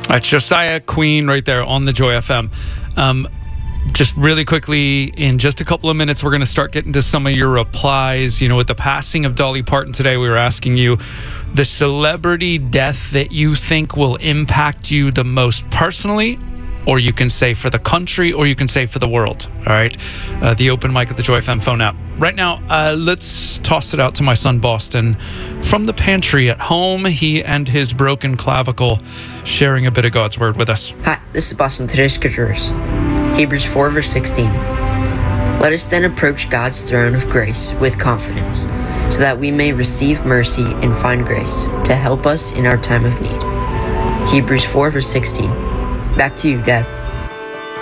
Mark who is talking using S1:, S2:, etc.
S1: That's Josiah Queen right there on the Joy FM. Just really quickly, in just a couple of minutes, we're going to start getting to some of your replies. You know, with the passing of Dolly Parton today, we were asking you the celebrity death that you think will impact you the most personally, or you can say for the country, or you can say for the world. All right. The open mic at the Joy FM phone app. Right now, let's toss it out to my son, Boston, from the pantry at home. He and his broken clavicle sharing a bit of God's word with us.
S2: Hi, this is Boston. Today's scriptures. Hebrews 4, verse 16. Let us then approach God's throne of grace with confidence, so that we may receive mercy and find grace to help us in our time of need. Hebrews 4, verse 16. Back to you, Dad.